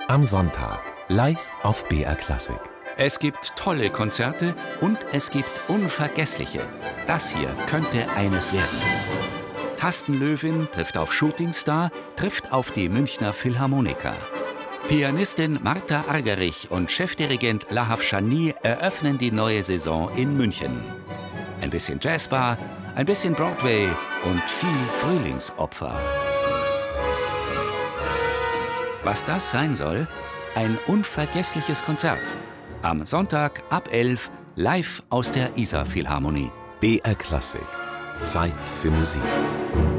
Am Sonntag, live auf BR Klassik. Es gibt tolle Konzerte und es gibt unvergessliche. Das hier könnte eines werden. Tastenlöwin trifft auf Shootingstar, trifft auf die Münchner Philharmoniker. Pianistin Martha Argerich und Chefdirigent Lahav Shani eröffnen die neue Saison in München. Ein bisschen Jazzbar, ein bisschen Broadway und viel Frühlingsopfer. Was das sein soll? Ein unvergessliches Konzert. Am Sonntag ab 11 live aus der Isar Philharmonie. BR Klassik. Zeit für Musik.